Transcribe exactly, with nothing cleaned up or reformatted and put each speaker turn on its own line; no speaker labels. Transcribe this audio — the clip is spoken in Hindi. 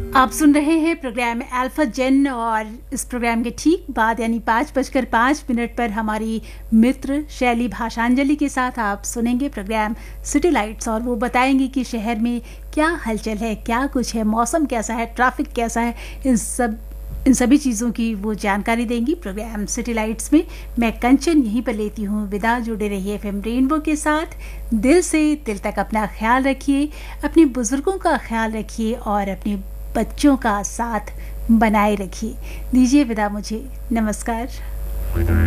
आप सुन रहे हैं प्रोग्राम अल्फा जेन और इस प्रोग्राम के ठीक बाद यानी पाँच बजकर पाँच मिनट पर हमारी मित्र शैली भाषांजलि के साथ आप सुनेंगे प्रोग्राम सिटी लाइट्स और वो बताएंगे कि शहर में क्या हलचल है, क्या कुछ है, मौसम कैसा है, ट्रैफिक कैसा है, इन सब इन सभी चीज़ों की वो जानकारी देंगी प्रोग्राम सिटी लाइट्स में। मैं कंचन यहीं पर लेती हूँ विदा। जुड़े रहिए एफएम रेनबो के साथ। दिल से दिल तक अपना ख्याल रखिए, अपने बुजुर्गों का ख्याल रखिए और अपने बच्चों का साथ बनाए रखिए। दीजिए विदा मुझे। नमस्कार।